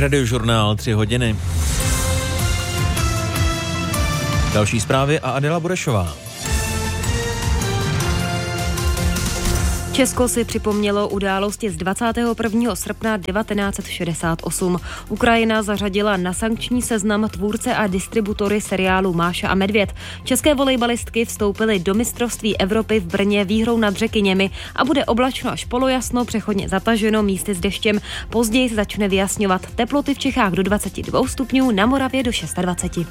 Radiožurnál 3 hodiny. Další zprávy a Adela Burešová. Česko si připomnělo události z 21. srpna 1968. Ukrajina zařadila na sankční seznam tvůrce a distributory seriálu Máša a Medvěd. České volejbalistky vstoupily do mistrovství Evropy v Brně výhrou nad Řekyněmi a bude oblačno až polojasno, přechodně zataženo, místy s deštěm. Později se začne vyjasňovat. Teploty v Čechách do 22 stupňů, na Moravě do 26.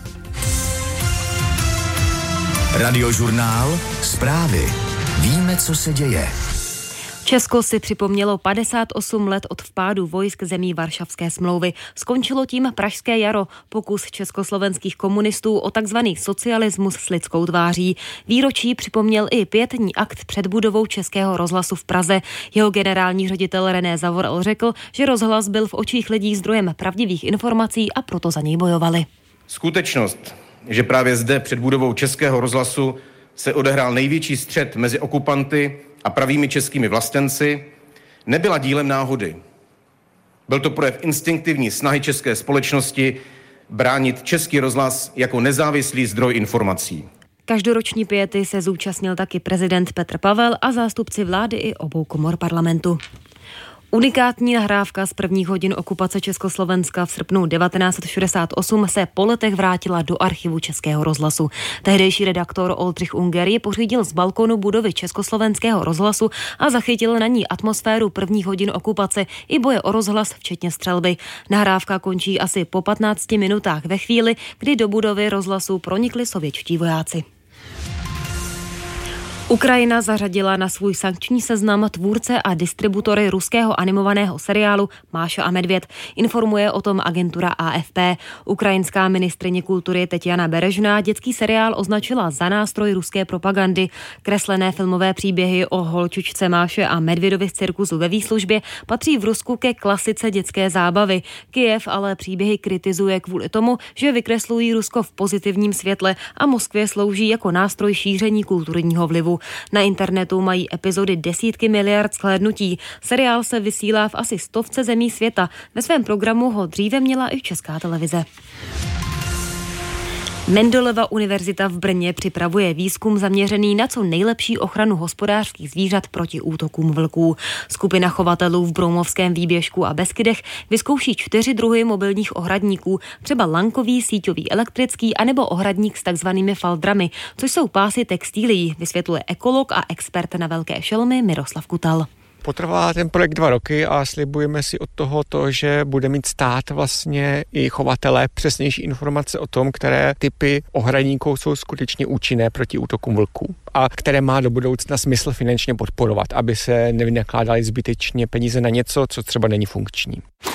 Radiožurnál, zprávy. Víme, co se děje. Česko si připomnělo 58 let od vpádu vojsk zemí Varšavské smlouvy. Skončilo tím Pražské jaro, pokus československých komunistů o takzvaný socialismus s lidskou tváří. Výročí připomněl i pietní akt před budovou Českého rozhlasu v Praze. Jeho generální ředitel René Zavoral řekl, že rozhlas byl v očích lidí zdrojem pravdivých informací a proto za něj bojovali. Skutečnost, že právě zde před budovou Českého rozhlasu se odehrál největší střet mezi okupanty a pravými českými vlastenci, nebyla dílem náhody. Byl to projev instinktivní snahy české společnosti bránit Český rozhlas jako nezávislý zdroj informací. Každoroční piety se zúčastnil taky prezident Petr Pavel a zástupci vlády i obou komor parlamentu. Unikátní nahrávka z prvních hodin okupace Československa v srpnu 1968 se po letech vrátila do archivu Českého rozhlasu. Tehdejší redaktor Oldřich Unger ji pořídil z balkonu budovy Československého rozhlasu a zachytil na ní atmosféru prvních hodin okupace i boje o rozhlas, včetně střelby. Nahrávka končí asi po 15 minutách ve chvíli, kdy do budovy rozhlasu pronikli sovětští vojáci. Ukrajina zařadila na svůj sankční seznam tvůrce a distributory ruského animovaného seriálu Máša a Medvěd. Informuje o tom agentura AFP. Ukrajinská ministryně kultury Tetiana Berežná dětský seriál označila za nástroj ruské propagandy. Kreslené filmové příběhy o holčičce Máše a Medvědovi z cirkusu ve výslužbě patří v Rusku ke klasice dětské zábavy. Kyjev ale příběhy kritizuje kvůli tomu, že vykreslují Rusko v pozitivním světle a Moskvě slouží jako nástroj šíření kulturního vlivu. Na internetu mají epizody desítky miliard shlédnutí. Seriál se vysílá v asi 100 zemí světa. Ve svém programu ho dříve měla i Česká televize. Mendelova univerzita v Brně připravuje výzkum zaměřený na co nejlepší ochranu hospodářských zvířat proti útokům vlků. Skupina chovatelů v Broumovském výběžku a Beskydech vyzkouší 4 druhy mobilních ohradníků, třeba lankový, síťový, elektrický anebo ohradník s takzvanými faldrami, což jsou pásy textilií, vysvětluje ekolog a expert na velké šelmy Miroslav Kutal. Potrvá ten projekt 2 roky a slibujeme si od toho to, že bude mít stát vlastně i chovatelé přesnější informace o tom, které typy ohradníků jsou skutečně účinné proti útokům vlků a které má do budoucna smysl finančně podporovat, aby se nevynakládaly zbytečně peníze na něco, co třeba není funkční.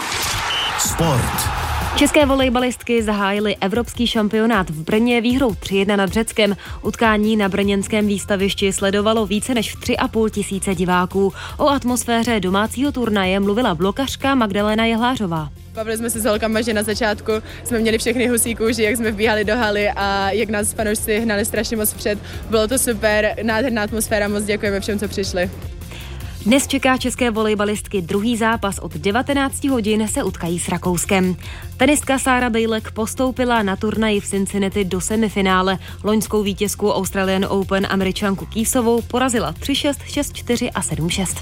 Sport. České volejbalistky zahájily evropský šampionát v Brně výhrou 3-1 nad Řeckem. Utkání na brněnském výstavišti sledovalo více než 3,5 tisíce diváků. O atmosféře domácího turnaje mluvila blokařka Magdalena Jehlářová. Bavili jsme se s holkama, že na začátku jsme měli všechny husí kůži, jak jsme vbíhali do haly a jak nás fanoušci hnali strašně moc vpřed. Bylo to super, nádherná atmosféra, moc děkujeme všem, co přišli. Dnes čeká české volejbalistky druhý zápas. Od 19 hodin se utkají s Rakouskem. Tenistka Sára Bejlek postoupila na turnaji v Cincinnati do semifinále. Loňskou vítězku Australian Open Američanku Kýsovou porazila 3-6, 6-4 a 7-6.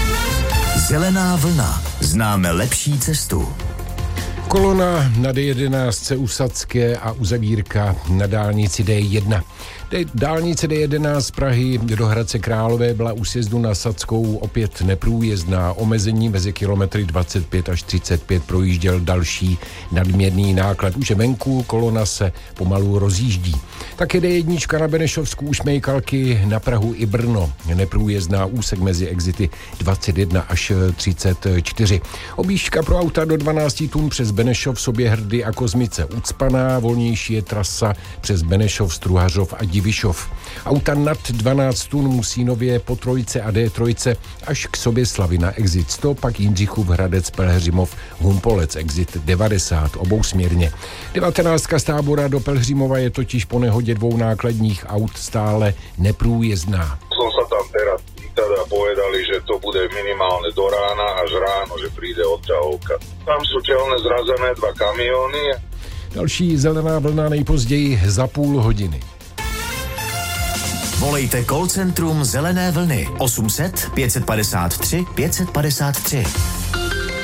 Zelená vlna. Známe lepší cestu. Kolona na D11 u Sadské a uzavírka na dálnici D1. Dálnice D11 z Prahy do Hradce Králové byla u sjezdu na Sadskou opět neprůjezdná. Omezení mezi kilometry 25 až 35 projížděl další nadměrný náklad. Už je venku, kolona se pomalu rozjíždí. Také D1 na Benešovsku u Šmejkalky, na Prahu i Brno. Neprůjezdná úsek mezi exity 21 až 34. Objížďka pro auta do 12 tun přes Benešov, Soběhrdy a Kozmice ucpaná. Volnější je trasa přes Benešov, Struhařov a Divišov. Auta nad 12 tun musí nově po Trojce a D3 až k Soběslavi na exit 100, pak Jindřichův Hradec, Pelhřimov, Humpolec, exit 90, obousměrně. 19 z Tábora do Pelhřimova je totiž po nehodě 2 nákladních aut stále neprůjezdná. Som sa tam teraz teda povedali, že to bude minimálne do rána, až ráno, že príde odťahovka. Tam sú telné zrazené 2 kamiony. Další zelená vlna nejpozději za půl hodiny. Volejte call centrum Zelené vlny 800 553 553.